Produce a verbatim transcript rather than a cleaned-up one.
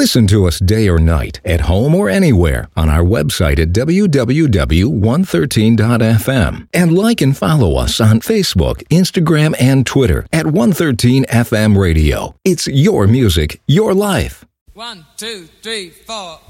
Listen to us day or night, at home or anywhere, on our website at w w w dot one thirteen dot f m. And like and follow us on Facebook, Instagram, and Twitter at one thirteen F M Radio. It's your music, your life. One, two, three, four.